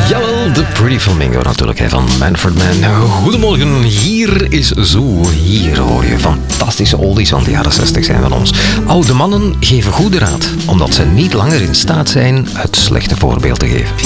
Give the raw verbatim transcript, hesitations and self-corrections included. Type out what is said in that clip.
Jawel, de Pretty Flamingo natuurlijk, hè, van Manfred Mann. Goedemorgen, hier is Zo. Hier hoor je fantastische oldies van de jaren zestig zijn van ons. Oude mannen geven goede raad, omdat ze niet langer in staat zijn het slechte voorbeeld te geven.